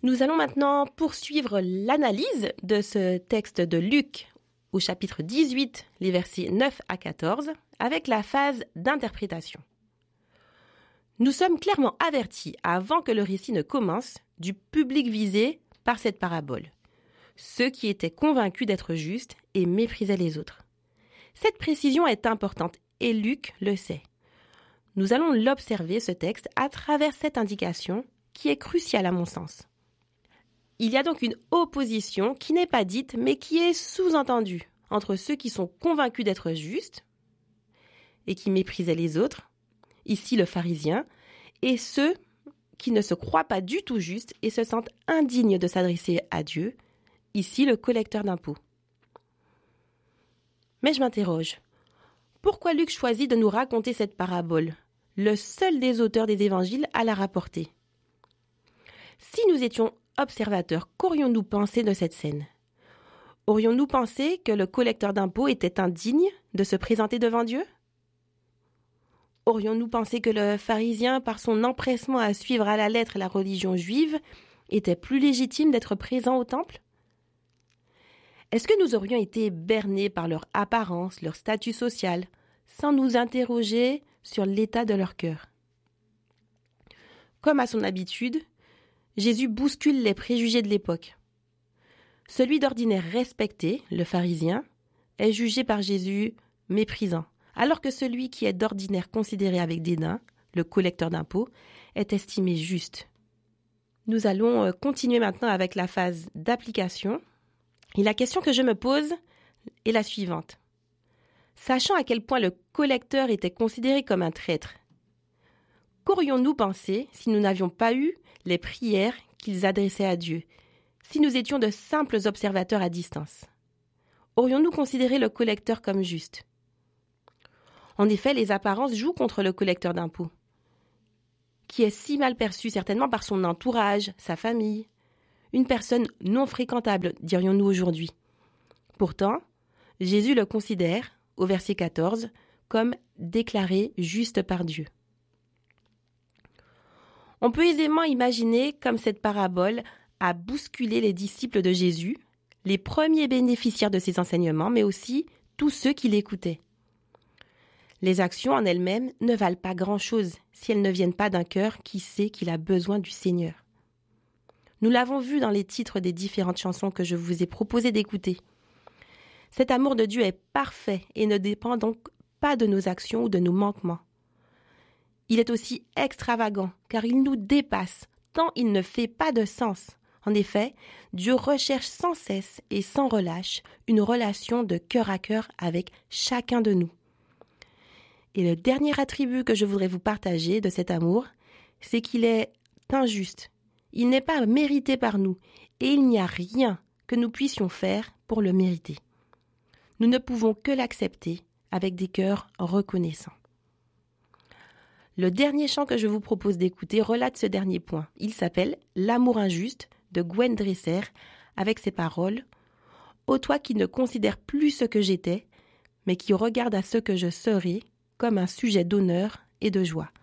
Nous allons maintenant poursuivre l'analyse de ce texte de Luc au chapitre 18, les versets 9 à 14, avec la phase d'interprétation. Nous sommes clairement avertis, avant que le récit ne commence, du public visé par cette parabole. Ceux qui étaient convaincus d'être justes et méprisaient les autres. Cette précision est importante et Luc le sait. Nous allons l'observer, ce texte, à travers cette indication qui est cruciale à mon sens. Il y a donc une opposition qui n'est pas dite, mais qui est sous-entendue entre ceux qui sont convaincus d'être justes et qui méprisaient les autres, ici le pharisien, et ceux qui ne se croient pas du tout justes et se sentent indignes de s'adresser à Dieu, ici le collecteur d'impôts. Mais je m'interroge, pourquoi Luc choisit de nous raconter cette parabole, le seul des auteurs des évangiles à la rapporter? Si nous étions observateurs, qu'aurions-nous pensé de cette scène? Aurions-nous pensé que le collecteur d'impôts était indigne de se présenter devant Dieu? Aurions-nous pensé que le pharisien, par son empressement à suivre à la lettre la religion juive, était plus légitime d'être présent au temple? Est-ce que nous aurions été bernés par leur apparence, leur statut social, sans nous interroger sur l'état de leur cœur? Comme à son habitude, Jésus bouscule les préjugés de l'époque. Celui d'ordinaire respecté, le pharisien, est jugé par Jésus méprisant, alors que celui qui est d'ordinaire considéré avec dédain, le collecteur d'impôts, est estimé juste. Nous allons continuer maintenant avec la phase d'application. Et la question que je me pose est la suivante. Sachant à quel point le collecteur était considéré comme un traître, qu'aurions-nous pensé si nous n'avions pas eu les prières qu'ils adressaient à Dieu, si nous étions de simples observateurs à distance? Aurions-nous considéré le collecteur comme juste? En effet, les apparences jouent contre le collecteur d'impôts, qui est si mal perçu certainement par son entourage, sa famille. Une personne non fréquentable, dirions-nous aujourd'hui. Pourtant, Jésus le considère, au verset 14, comme déclaré juste par Dieu. On peut aisément imaginer comme cette parabole a bousculé les disciples de Jésus, les premiers bénéficiaires de ses enseignements, mais aussi tous ceux qui l'écoutaient. Les actions en elles-mêmes ne valent pas grand-chose si elles ne viennent pas d'un cœur qui sait qu'il a besoin du Seigneur. Nous l'avons vu dans les titres des différentes chansons que je vous ai proposé d'écouter. Cet amour de Dieu est parfait et ne dépend donc pas de nos actions ou de nos manquements. Il est aussi extravagant car il nous dépasse tant il ne fait pas de sens. En effet, Dieu recherche sans cesse et sans relâche une relation de cœur à cœur avec chacun de nous. Et le dernier attribut que je voudrais vous partager de cet amour, c'est qu'il est injuste. Il n'est pas mérité par nous et il n'y a rien que nous puissions faire pour le mériter. Nous ne pouvons que l'accepter avec des cœurs reconnaissants. Le dernier chant que je vous propose d'écouter relate ce dernier point. Il s'appelle « L'amour injuste » de Gwen Dresser avec ces paroles « Ô toi qui ne considères plus ce que j'étais, mais qui regarde à ce que je serai comme un sujet d'honneur et de joie.